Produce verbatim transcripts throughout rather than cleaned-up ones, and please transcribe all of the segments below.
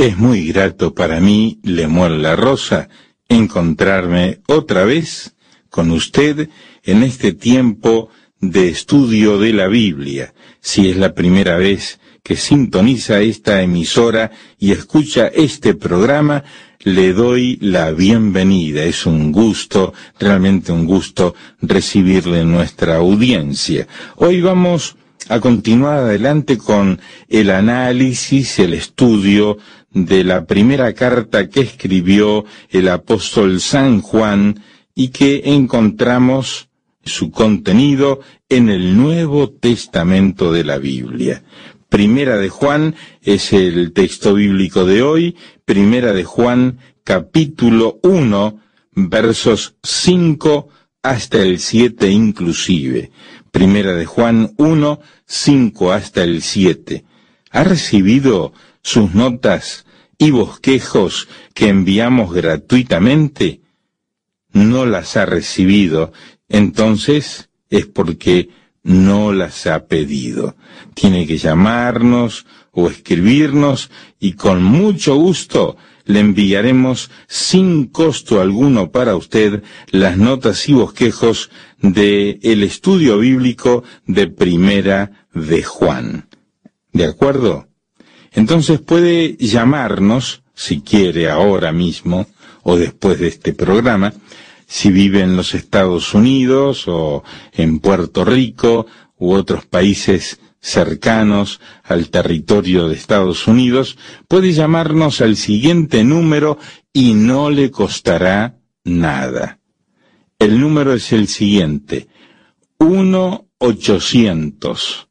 Es muy grato para mí, Lemuel La Rosa, encontrarme otra vez con usted en este tiempo de estudio de la Biblia. Si es la primera vez que sintoniza esta emisora y escucha este programa, le doy la bienvenida. Es un gusto, realmente un gusto, recibirle en nuestra audiencia. Hoy vamos a continuar adelante con el análisis, el estudio de la primera carta que escribió el apóstol San Juan y que encontramos su contenido en el Nuevo Testamento de la Biblia. Primera de Juan es el texto bíblico de hoy, Primera de Juan, capítulo uno, versos cinco hasta el siete inclusive. Primera de Juan uno, cinco hasta el siete. ¿Ha recibido sus notas y bosquejos que enviamos gratuitamente? ¿No las ha recibido? Entonces es porque no las ha pedido. Tiene que llamarnos o escribirnos y con mucho gusto le enviaremos sin costo alguno para usted las notas y bosquejos de el estudio bíblico de Primera de Juan. ¿De acuerdo? Entonces puede llamarnos, si quiere ahora mismo o después de este programa, si vive en los Estados Unidos o en Puerto Rico u otros países cercanos al territorio de Estados Unidos, puede llamarnos al siguiente número y no le costará nada. El número es el siguiente: uno ochocientos,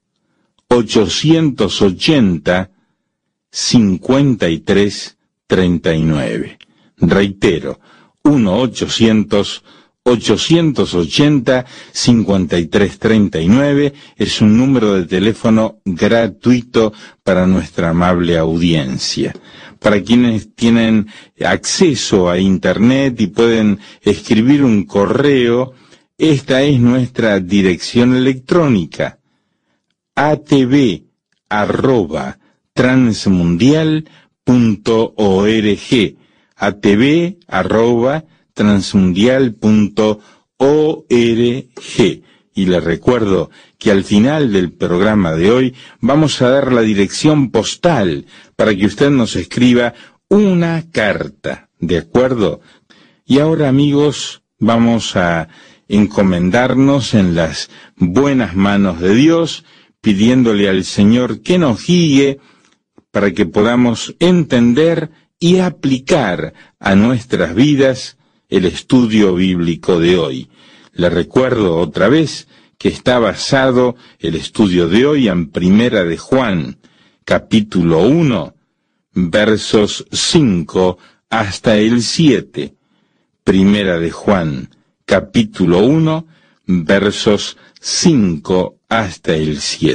ochocientos ochenta, cincuenta y tres treinta y nueve. Reitero, uno ochocientos, ochocientos ochenta, cincuenta y tres treinta y nueve es un número de teléfono gratuito para nuestra amable audiencia. Para quienes tienen acceso a Internet y pueden escribir un correo, esta es nuestra dirección electrónica: atv arroba transmundial punto org. atv arroba transmundial punto org. Y le recuerdo que al final del programa de hoy vamos a dar la dirección postal para que usted nos escriba una carta, ¿de acuerdo? Y ahora, amigos, vamos a encomendarnos en las buenas manos de Dios, pidiéndole al Señor que nos guíe para que podamos entender y aplicar a nuestras vidas el estudio bíblico de hoy. Le recuerdo otra vez que está basado el estudio de hoy en Primera de Juan, capítulo uno, versos cinco hasta el siete. Primera de Juan, capítulo uno, versos cinco hasta el siete.